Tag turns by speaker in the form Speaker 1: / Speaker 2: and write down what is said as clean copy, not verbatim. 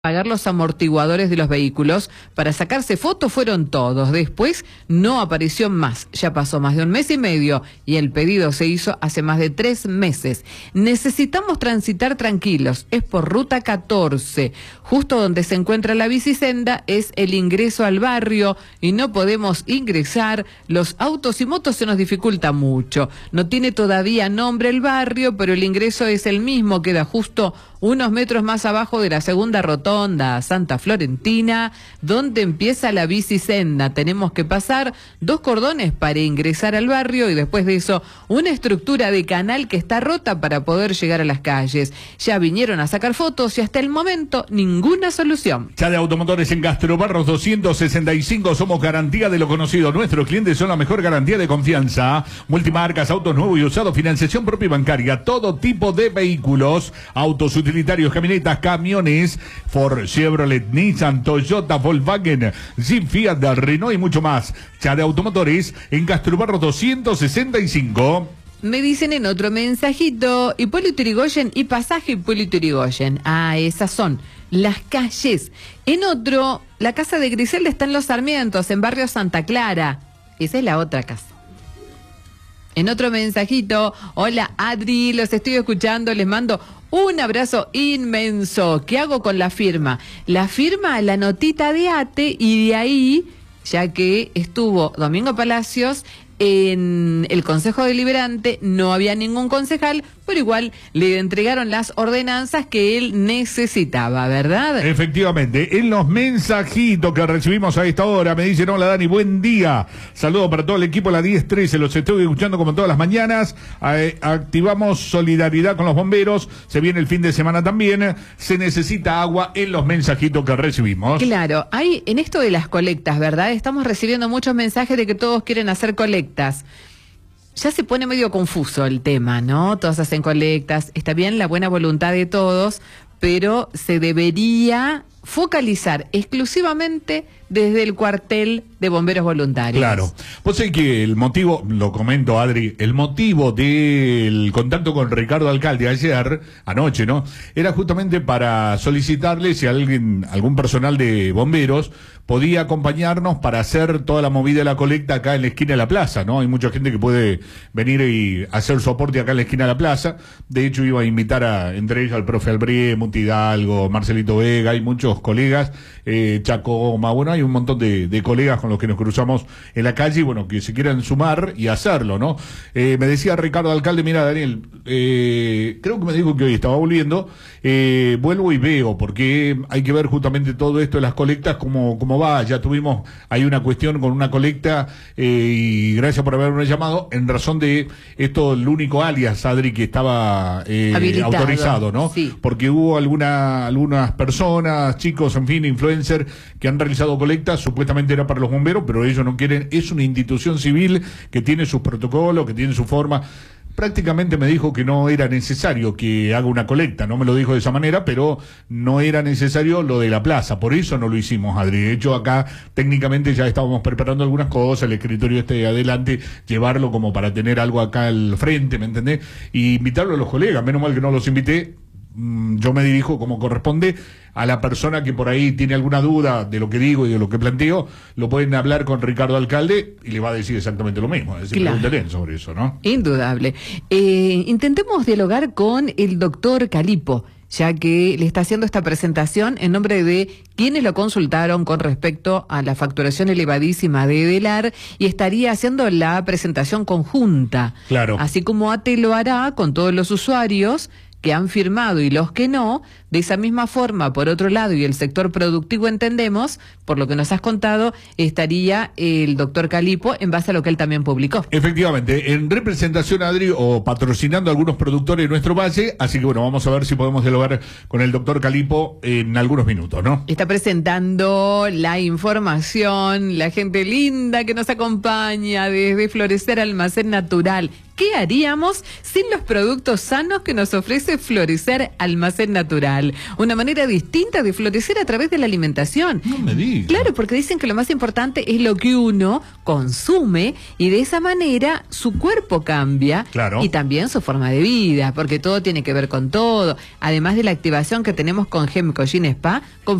Speaker 1: Pagar los amortiguadores de los vehículos. Para sacarse fotos fueron todos. Después no apareció más. Ya pasó más de 1 mes y medio y el pedido se hizo hace más de 3 meses. Necesitamos transitar tranquilos. Es por ruta 14. Justo donde se encuentra la bicisenda es el ingreso al barrio y no podemos ingresar. Los autos y motos se nos dificulta mucho. No tiene todavía nombre el barrio, pero el ingreso es el mismo. Queda justo unos metros más abajo de la segunda rotonda Santa Florentina, donde empieza la bicisenda. Tenemos que pasar 2 cordones para ingresar al barrio y después de eso una estructura de canal que está rota para poder llegar a las calles. Ya vinieron a sacar fotos y hasta el momento ninguna solución.
Speaker 2: Ya de Automotores en Castro Barros 265 somos garantía de lo conocido. Nuestros clientes son la mejor garantía de confianza. Multimarcas, autos nuevos y usados, financiación propia y bancaria, todo tipo de vehículos, autos utilitarios, camionetas, camiones, Ford, Chevrolet, Nissan, Toyota, Volkswagen, Jeep, Fiat, Renault y mucho más. Ya de Automotores en Castro Barros 265.
Speaker 1: Me dicen en otro mensajito, Hipólito Yrigoyen y pasaje Hipólito Yrigoyen. Ah, esas son las calles. En otro, la casa de Griselda está en Los Sarmientos, en barrio Santa Clara. Esa es la otra casa. En otro mensajito, hola Adri, los estoy escuchando, les mando un abrazo inmenso. ¿Qué hago con la firma? La firma, la notita de ATE y de ahí, ya que estuvo Domingo Palacios en el Consejo Deliberante, no había ningún concejal, pero igual le entregaron las ordenanzas que él necesitaba, ¿verdad?
Speaker 2: Efectivamente, en los mensajitos que recibimos a esta hora me dicen: hola Dani, buen día, saludos para todo el equipo, la 10-13, los estoy escuchando como todas las mañanas. Activamos solidaridad con los bomberos, se viene el fin de semana también, se necesita agua en los mensajitos que recibimos.
Speaker 1: Claro, hay en esto de las colectas, ¿verdad? Estamos recibiendo muchos mensajes de que todos quieren hacer colectas. Ya se pone medio confuso el tema, ¿no? Todos hacen colectas, está bien la buena voluntad de todos, pero se debería focalizar exclusivamente desde el cuartel de bomberos voluntarios.
Speaker 2: Claro. Vos sabés que el motivo, lo comento Adri, el motivo del contacto con Ricardo Alcalde anoche, ¿no? Era justamente para solicitarle si algún personal de bomberos podía acompañarnos para hacer toda la movida de la colecta acá en la esquina de la plaza, ¿no? Hay mucha gente que puede venir y hacer soporte acá en la esquina de la plaza. De hecho, iba a invitar entre ellos al profe Albrie, Muti Hidalgo, Marcelito Vega, hay muchos colegas, Chacoma, bueno, hay un montón de colegas con los que nos cruzamos en la calle y bueno, que se quieran sumar y hacerlo, ¿no? Me decía Ricardo Alcalde, mira Daniel, creo que me dijo que hoy estaba volviendo, vuelvo y veo, porque hay que ver justamente todo esto de las colectas, cómo va. Ya tuvimos, hay una cuestión con una colecta y gracias por haberme llamado, en razón de esto, el único alias, Adri, que estaba autorizado, ¿no?
Speaker 1: Sí.
Speaker 2: Porque hubo algunas personas, chicos, en fin, influencers, que han realizado colectas, supuestamente era para los bomberos, pero ellos no quieren, es una institución civil que tiene sus protocolos, que tiene su forma. Prácticamente me dijo que no era necesario que haga una colecta, no me lo dijo de esa manera, pero no era necesario lo de la plaza, por eso no lo hicimos, Adri. De hecho, acá técnicamente ya estábamos preparando algunas cosas, el escritorio este adelante, llevarlo como para tener algo acá al frente, ¿me entendés? Y invitarlo a los colegas, menos mal que no los invité. Yo me dirijo como corresponde a la persona que por ahí tiene alguna duda de lo que digo y de lo que planteo, lo pueden hablar con Ricardo Alcalde y le va a decir exactamente lo mismo, es decir,
Speaker 1: claro,
Speaker 2: pregúntale sobre eso, ¿no?
Speaker 1: Indudable. Intentemos dialogar con el doctor Calipo, ya que le está haciendo esta presentación en nombre de quienes lo consultaron con respecto a la facturación elevadísima de Edelar y estaría haciendo la presentación conjunta.
Speaker 2: Claro.
Speaker 1: Así como ATE lo hará con todos los usuarios que han firmado y los que no. De esa misma forma, por otro lado, y el sector productivo entendemos, por lo que nos has contado, estaría el doctor Calipo en base a lo que él también publicó.
Speaker 2: Efectivamente, en representación, Adri, o patrocinando a algunos productores de nuestro valle, así que bueno, vamos a ver si podemos dialogar con el doctor Calipo en algunos minutos, ¿no?
Speaker 1: Está presentando la información, la gente linda que nos acompaña desde Florecer Almacén Natural. ¿qué haríamos sin los productos sanos que nos ofrece Florecer Almacén Natural? Una manera distinta de florecer a través de la alimentación.
Speaker 2: No me digas.
Speaker 1: Claro, porque dicen que lo más importante es lo que uno consume y de esa manera su cuerpo cambia.
Speaker 2: Claro.
Speaker 1: Y también su forma de vida, porque todo tiene que ver con todo. Además de la activación que tenemos con Gemco Gin Spa, con